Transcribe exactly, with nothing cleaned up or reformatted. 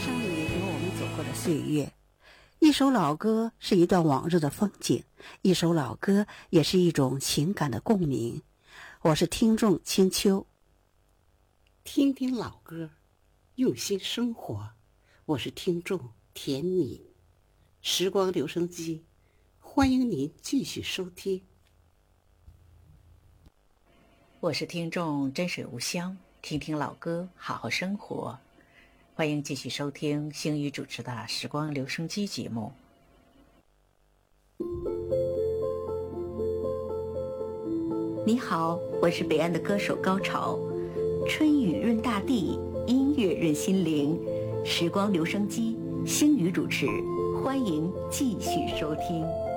上你有我们走过的岁月。一首老歌是一段往日的风景，一首老歌也是一种情感的共鸣。我是听众青秋。 听听老歌，用心生活。我是听众田米。时光留声机，欢迎您继续收听。 我是听众真水无香，听听老歌，好好生活。欢迎继续收听星宇主持的时光留声机节目。 你好，我是北岸的歌手高潮。春雨润大地，音乐润心灵。时光留声机，星宇主持，欢迎继续收听。